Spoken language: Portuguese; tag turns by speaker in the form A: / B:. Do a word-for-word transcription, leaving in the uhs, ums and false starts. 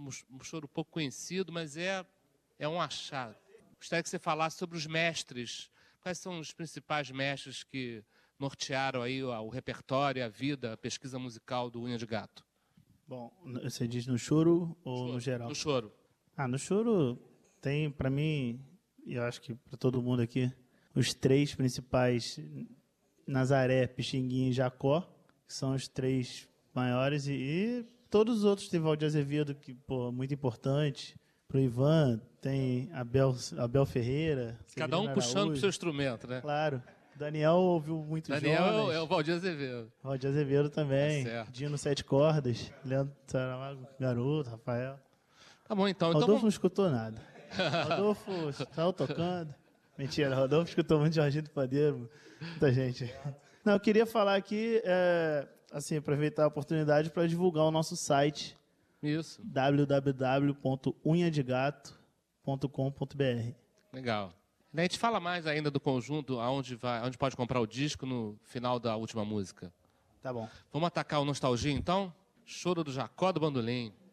A: um choro pouco conhecido, mas é, é um achado. Gostaria que você falasse sobre os mestres. Quais são os principais mestres que nortearam aí o, o repertório, a vida, a pesquisa musical do Unha de Gato?
B: Bom, você diz no choro ou
A: choro,
B: no geral?
A: No choro.
B: Ah, no choro tem, para mim, e eu acho que para todo mundo aqui, os três principais, Nazaré, Pixinguinha e Jacó, que são os três maiores, e, e todos os outros, tem Valdir Azevedo, que, pô, muito importante. Pro Ivan, tem Abel, Abel Ferreira.
A: Cada um
B: Severino
A: puxando
B: Araújo.
A: pro seu instrumento, né?
B: Claro. Daniel ouviu muito
A: Daniel
B: Jonas.
A: é o Valdir Azevedo.
B: Valdir Azevedo também.
A: Tá certo.
B: Dino Sete Cordas. Leandro Saramago, Garoto, Rafael.
A: Tá bom, então.
B: Rodolfo
A: então vamos...
B: não escutou nada. Rodolfo saiu tocando. Mentira, Rodolfo escutou muito Jorginho do Padeiro. Muita gente. Não, eu queria falar aqui, é, assim, aproveitar a oportunidade para divulgar o nosso site.
A: Isso.
B: w w w ponto unha de gato ponto com ponto b r.
A: Legal. A gente fala mais ainda do conjunto, aonde vai, onde pode comprar o disco no final da última música.
B: Tá bom.
A: Vamos atacar o Nostalgia, então? Choro do Jacó do Bandolim.